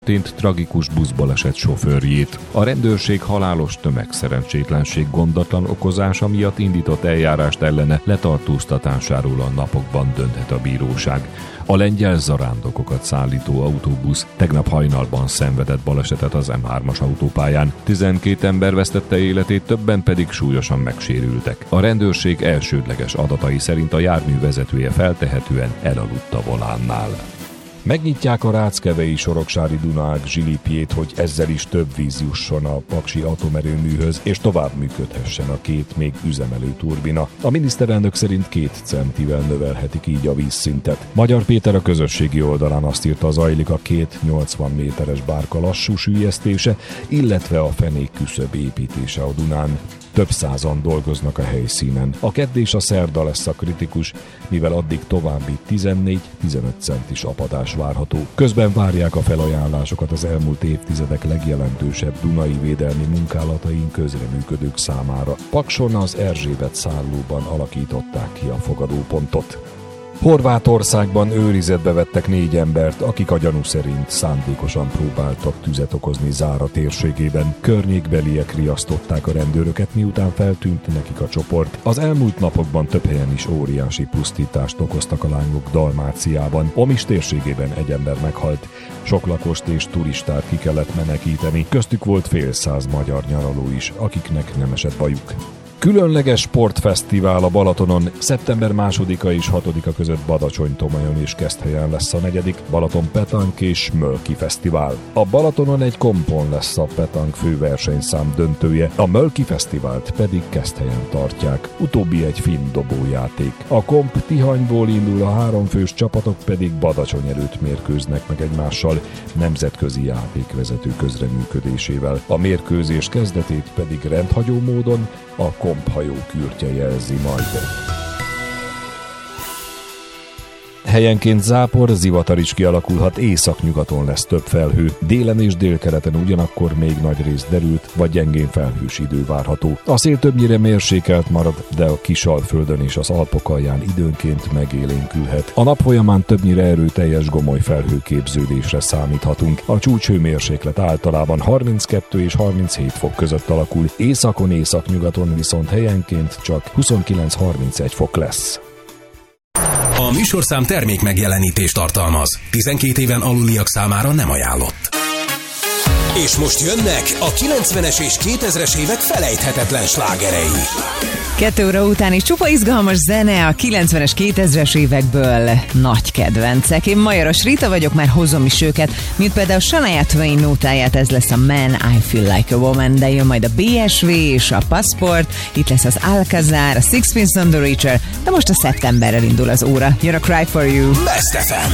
tragikus buszbaleset sofőrjét. A rendőrség halálos tömegszerencsétlenség gondatlan okozása miatt indított eljárást ellene, letartóztatásáról a napokban dönthet a bíróság. A lengyel zarándokokat szállító autóbusz tegnap hajnalban szenvedett balesetet az M3-as autópályán. 12 ember vesztette életét, többen pedig súlyosan megsérültek. A rendőrség elsődleges adatai szerint a jármű vezetője feltehetően elaludt a volánnál. Megnyitják a Ráckevei Soroksári Duna-ág zsilipjét, hogy ezzel is több víz jusson a paksi atomerőműhöz, és tovább működhessen a két még üzemelő turbina. A miniszterelnök szerint 2 centivel növelhetik így a vízszintet. Magyar Péter a közösségi oldalán azt írta, zajlik a 2 80 méteres bárka lassú süllyesztése, illetve a fenékküszöb építése a Dunán. Több százan dolgoznak a helyszínen. A kedd és a szerda lesz a kritikus, mivel addig további 14-15 centis apadás várható. Közben várják a felajánlásokat az elmúlt évtizedek legjelentősebb dunai védelmi munkálatain közreműködők számára. Pakson az Erzsébet szállóban alakították ki a fogadópontot. Horvátországban őrizetbe vettek 4 embert, akik a gyanú szerint szándékosan próbáltak tüzet okozni Zára térségében. Környékbeliek riasztották a rendőröket, miután feltűnt nekik a csoport. Az elmúlt napokban több helyen is óriási pusztítást okoztak a lángok Dalmáciában. Omis térségében 1 ember meghalt, sok lakost és turistát ki kellett menekíteni, köztük volt fél száz magyar nyaraló is, akiknek nem esett bajuk. Különleges sportfesztivál a Balatonon. Szeptember 2-a és 6-a között Badacsony-Tomajon és Keszthelyen lesz a 4. Balaton Petank és Mölki Fesztivál. A Balatonon egy kompon lesz a Petank főversenyszám döntője, a Mölki Fesztivált pedig Keszthelyen tartják. Utóbbi egy finn dobójáték. A komp Tihanyból indul, a 3 fős csapatok pedig Badacsony előtt mérkőznek meg egymással, nemzetközi játékvezető közreműködésével. A mérkőzés kezdetét pedig rendhagyó módon a komphajó kürtje jelzi majd. Helyenként zápor, zivatar is kialakulhat, északnyugaton lesz több felhő, délen és délkeleten ugyanakkor még nagyrészt derült vagy gyengén felhős idő várható. A szél többnyire mérsékelt marad, de a Kisalföldön és az Alpok alján időnként megélénkülhet. A nap folyamán többnyire erőteljes gomoly felhőképződésre számíthatunk. A csúcshőmérséklet általában 32 és 37 fok között alakul, északon, északnyugaton viszont helyenként csak 29-31 fok lesz. A műsorszám termék megjelenítést tartalmaz. 12 éven aluliak számára nem ajánlott. És most jönnek a 90-es és 2000-es évek felejthetetlen slágerei. 2 óra után is csupa izgalmas zene a 90-es, 2000-es évekből. Nagy kedvencek. Én Majoros Rita vagyok, már hozom is őket, mint például Shania Twain nótáját, ez lesz a Man, I Feel Like a Woman, de jön majd a BSV és a Passport, itt lesz az Alcazar, a Sixpence None the Richer, de most a szeptemberrel indul az óra. Jön a Cry For You. Best FM.